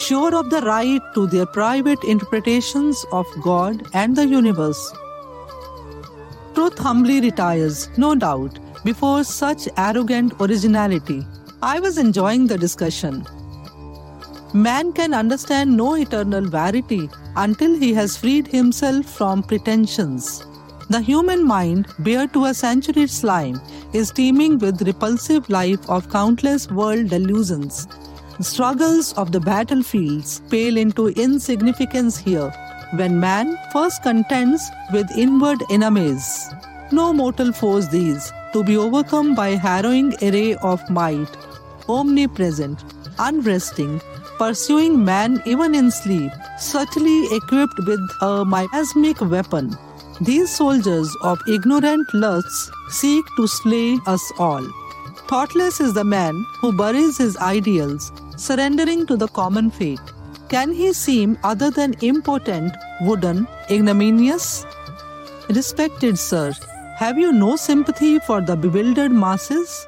sure of the right to their private interpretations of God and the universe. Truth humbly retires, no doubt, before such arrogant originality. I was enjoying the discussion. Man can understand no eternal verity until he has freed himself from pretensions. The human mind, bare to a century's slime, is teeming with repulsive life of countless world delusions. The struggles of the battlefields pale into insignificance here, when man first contends with inward enemies. No mortal foes these, to be overcome by a harrowing array of might, omnipresent, unresting, pursuing man even in sleep, subtly equipped with a miasmic weapon. These soldiers of ignorant lusts seek to slay us all. Thoughtless is the man who buries his ideals, surrendering to the common fate. Can he seem other than impotent, wooden, ignominious? Respected sir, have you no sympathy for the bewildered masses?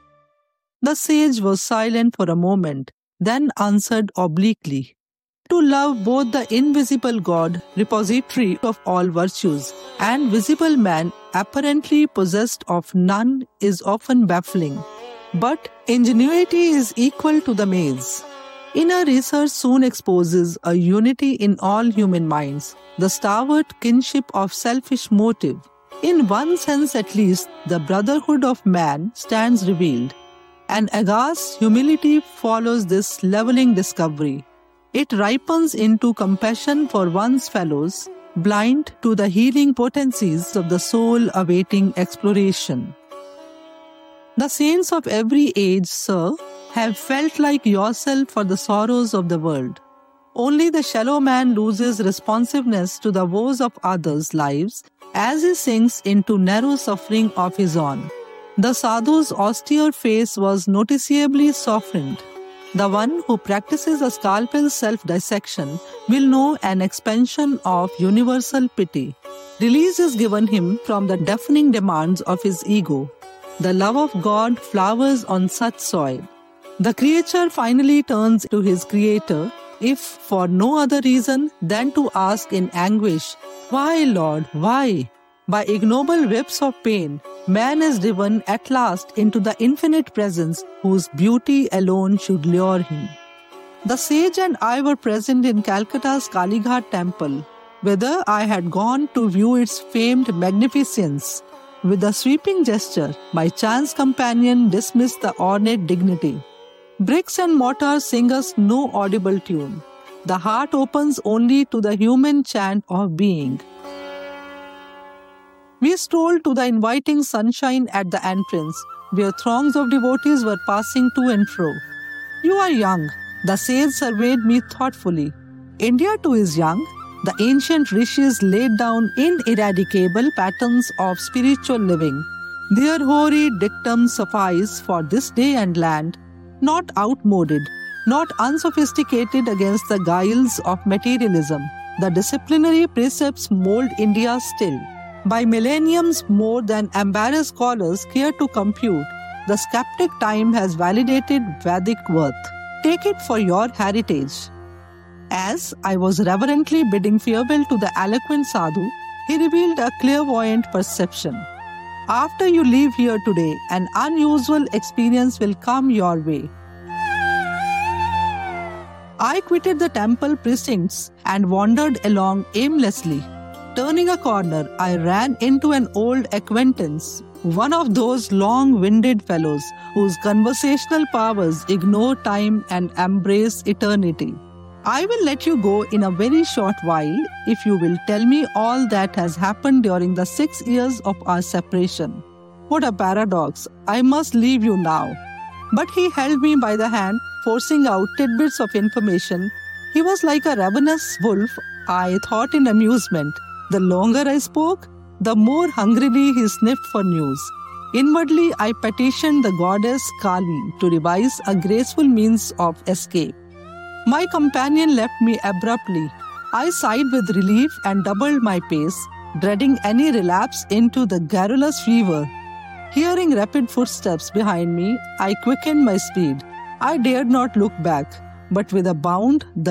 The sage was silent for a moment, then answered obliquely. To love both the invisible God, repository of all virtues, and visible man, apparently possessed of none, is often baffling. But ingenuity is equal to the maze. Inner research soon exposes a unity in all human minds, the stalwart kinship of selfish motive. In one sense at least, the brotherhood of man stands revealed. An aghast humility follows this leveling discovery. It ripens into compassion for one's fellows, blind to the healing potencies of the soul awaiting exploration. The saints of every age, sir, have felt like yourself for the sorrows of the world. Only the shallow man loses responsiveness to the woes of others' lives as he sinks into narrow suffering of his own. The sadhu's austere face was noticeably softened. The one who practices a scalpel self-dissection will know an expansion of universal pity. Release is given him from the deafening demands of his ego. The love of God flowers on such soil. The creature finally turns to his creator, if for no other reason than to ask in anguish, "Why, Lord, why?" By ignoble whips of pain, man is driven at last into the infinite presence whose beauty alone should lure him. The sage and I were present in Calcutta's Kalighat temple, whither I had gone to view its famed magnificence. With a sweeping gesture, my chance companion dismissed the ornate dignity. Bricks and mortar sing us no audible tune. The heart opens only to the human chant of being. We strolled to the inviting sunshine at the entrance, where throngs of devotees were passing to and fro. "You are young," the sage surveyed me thoughtfully. "India too is young." The ancient rishis laid down ineradicable patterns of spiritual living. Their hoary dictum suffice for this day and land, not outmoded, not unsophisticated against the guiles of materialism. The disciplinary precepts mold India still. By millenniums more than embarrassed scholars care to compute, the skeptic time has validated Vedic worth. Take it for your heritage. As I was reverently bidding farewell to the eloquent sadhu, he revealed a clairvoyant perception. After you leave here today, an unusual experience will come your way. I quitted the temple precincts and wandered along aimlessly. Turning a corner, I ran into an old acquaintance, one of those long-winded fellows whose conversational powers ignore time and embrace eternity. "I will let you go in a very short while if you will tell me all that has happened during the 6 years of our separation." What a paradox! I must leave you now. But he held me by the hand, forcing out tidbits of information. He was like a ravenous wolf, I thought in amusement. The longer I spoke, the more hungrily he sniffed for news. Inwardly, I petitioned the goddess Kali to devise a graceful means of escape. My companion left me abruptly. I sighed with relief and doubled my pace, dreading any relapse into the garrulous fever. Hearing rapid footsteps behind me, I quickened my speed. I dared not look back, but with a bound, the